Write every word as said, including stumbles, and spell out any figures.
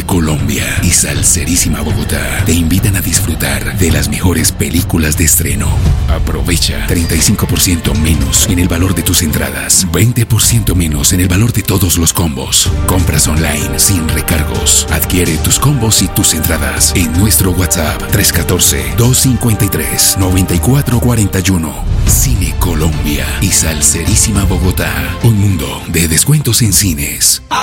Colombia y Salserísima Bogotá te invitan a disfrutar de las mejores películas de estreno. Aprovecha treinta y cinco por ciento menos en el valor de tus entradas, veinte por ciento menos en el valor de todos los combos. Compras online sin recargos. Adquiere tus combos y tus entradas en nuestro WhatsApp tres uno cuatro, dos cinco tres, nueve cuatro cuatro uno. Cine Colombia y Salserísima Bogotá. Un mundo de descuentos en cines.